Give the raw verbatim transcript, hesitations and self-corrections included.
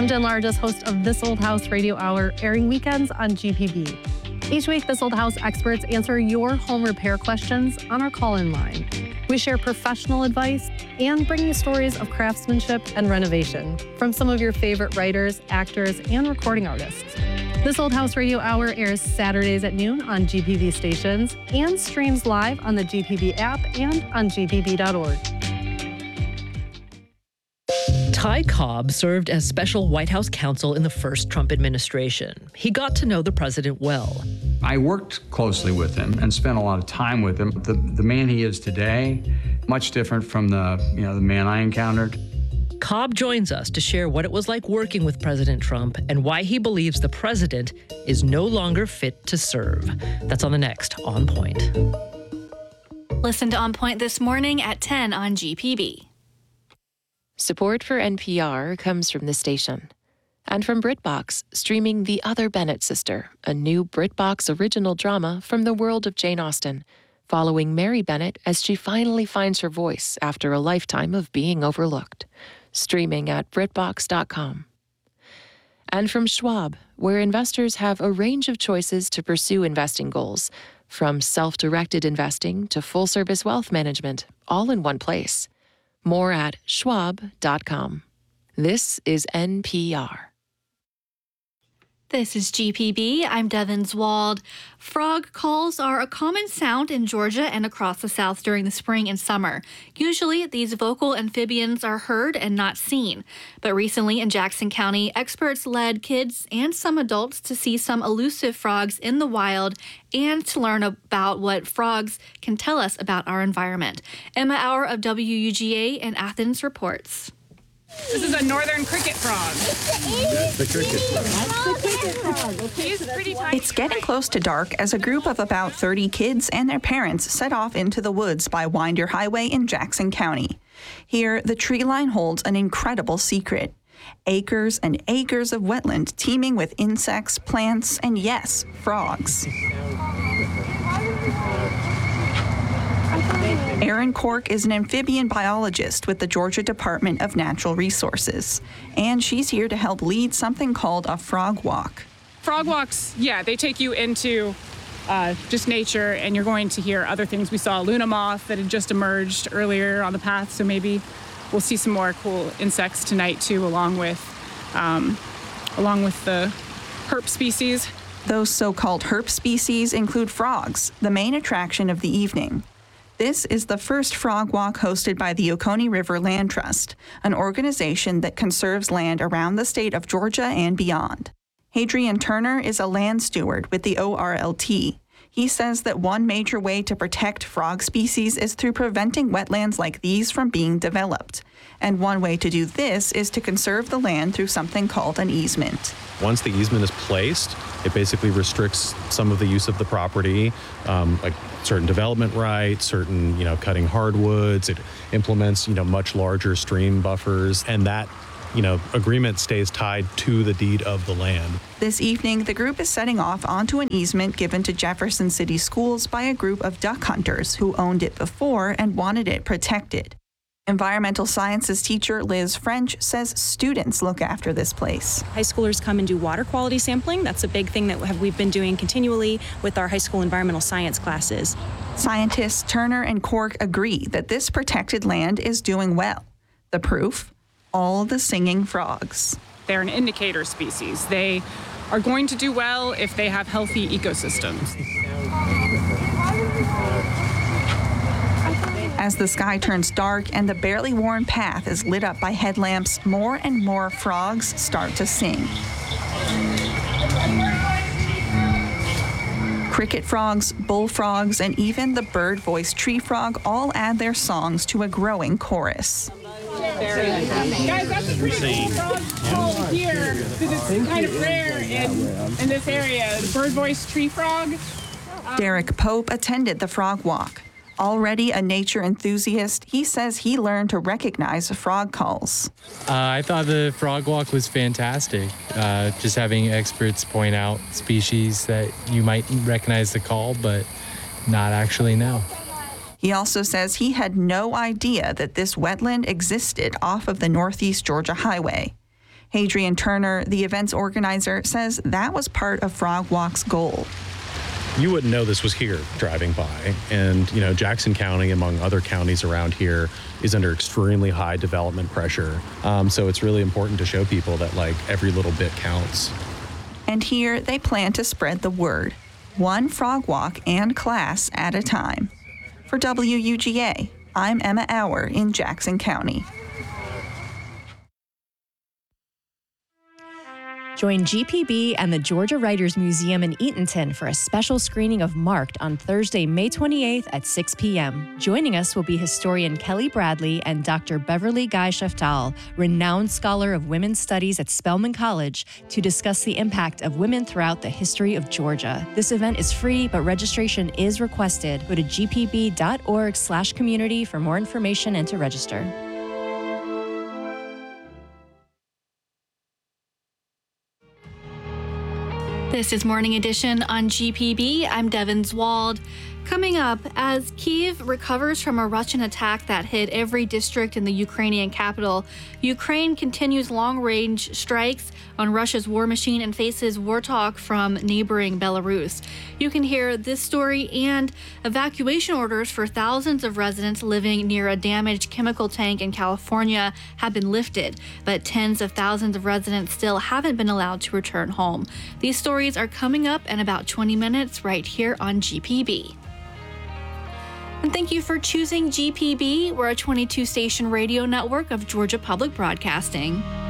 I'm Jen Largess, host of This Old House Radio Hour, airing weekends on G P B. Each week, This Old House experts answer your home repair questions on our call-in line. We share professional advice and bring you stories of craftsmanship and renovation from some of your favorite writers, actors, and recording artists. This Old House Radio Hour airs Saturdays at noon on G P B stations and streams live on the G P B app and on G P B dot org. Ty Cobb served as special White House counsel in the first Trump administration. He got to know the president well. I worked closely with him and spent a lot of time with him. The, the man he is today, much different from the, you know, the man I encountered. Cobb joins us to share what it was like working with President Trump and why he believes the president is no longer fit to serve. That's on the next On Point. Listen to On Point this morning at ten on G P B. Support for N P R comes from the station and from BritBox, streaming The Other Bennett Sister, a new BritBox original drama from the world of Jane Austen, following Mary Bennett as she finally finds her voice after a lifetime of being overlooked. Streaming at Britbox dot com. And from Schwab, where investors have a range of choices to pursue investing goals, from self-directed investing to full-service wealth management, all in one place. More at Schwab dot com. This is N P R. This is G P B. I'm Devin Zwald. Frog calls are a common sound in Georgia and across the South during the spring and summer. Usually, these vocal amphibians are heard and not seen. But recently in Jackson County, experts led kids and some adults to see some elusive frogs in the wild and to learn about what frogs can tell us about our environment. Emma Auer of W U G A in Athens reports. This is a northern cricket frog. That's the cricket frog. That's the cricket frog. Okay. He's pretty tiny. It's getting close to dark as a group of about thirty kids and their parents set off into the woods by Winder Highway in Jackson County. Here, the tree line holds an incredible secret. Acres and acres of wetland teeming with insects, plants, and yes, frogs. Erin Cork is an amphibian biologist with the Georgia Department of Natural Resources, and she's here to help lead something called a frog walk. Frog walks, yeah, they take you into uh, just nature, and you're going to hear other things. We saw a Luna moth that had just emerged earlier on the path, so maybe we'll see some more cool insects tonight too, along with, um, along with the herp species. Those so-called herp species include frogs, the main attraction of the evening. This is the first frog walk hosted by the Oconee River Land Trust, an organization that conserves land around the state of Georgia and beyond. Hadrian Turner is a land steward with the O R L T. He says that one major way to protect frog species is through preventing wetlands like these from being developed. And one way to do this is to conserve the land through something called an easement. Once the easement is placed, it basically restricts some of the use of the property, um, like certain development rights, certain, you know, cutting hardwoods. It implements, you know, much larger stream buffers, and that, you know, agreement stays tied to the deed of the land. This evening, the group is setting off onto an easement given to Jefferson City Schools by a group of duck hunters who owned it before and wanted it protected. Environmental sciences teacher Liz French says students look after this place. High schoolers come and do water quality sampling. That's a big thing that have, we've been doing continually with our high school environmental science classes. Scientists Turner and Cork agree that this protected land is doing well. The proof? All the singing frogs. They're an indicator species. They are going to do well if they have healthy ecosystems. As the sky turns dark and the barely worn path is lit up by headlamps, more and more frogs start to sing. Cricket frogs, bullfrogs, and even the bird-voiced tree frog all add their songs to a growing chorus. Guys, that's a pretty cool frog call here, because it's kind of rare in, in this area. The bird-voiced tree frog. Um, Derek Pope attended the frog walk. Already a nature enthusiast, he says he learned to recognize frog calls. Uh, I thought the frog walk was fantastic. Uh, just having experts point out species that you might recognize the call, but not actually know. He also says he had no idea that this wetland existed off of the Northeast Georgia Highway. Hadrian Turner, the event's organizer, says that was part of Frog Walk's goal. You wouldn't know this was here driving by. And, you know, Jackson County, among other counties around here, is under extremely high development pressure. Um, so it's really important to show people that, like, every little bit counts. And here they plan to spread the word, one frog walk and class at a time. For W U G A, I'm Emma Auer in Jackson County. Join G P B and the Georgia Writers Museum in Eatonton for a special screening of Marked on Thursday, May twenty-eighth at six p.m. Joining us will be historian Kelly Bradley and Doctor Beverly Guy-Sheftal, renowned scholar of women's studies at Spelman College, to discuss the impact of women throughout the history of Georgia. This event is free, but registration is requested. Go to g p b dot org slash community for more information and to register. This is Morning Edition on G P B. I'm Devin Zwald. Coming up, as Kyiv recovers from a Russian attack that hit every district in the Ukrainian capital, Ukraine continues long-range strikes on Russia's war machine and faces war talk from neighboring Belarus. You can hear this story and evacuation orders for thousands of residents living near a damaged chemical tank in California have been lifted, but tens of thousands of residents still haven't been allowed to return home. These stories are coming up in about twenty minutes right here on G P B. And thank you for choosing G P B. We're a twenty-two station radio network of Georgia Public Broadcasting.